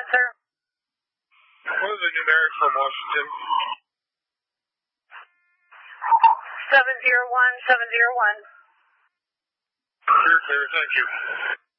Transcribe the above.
ahead, sir. What are the numerics from Washington? 701, 701. Clear, thank you.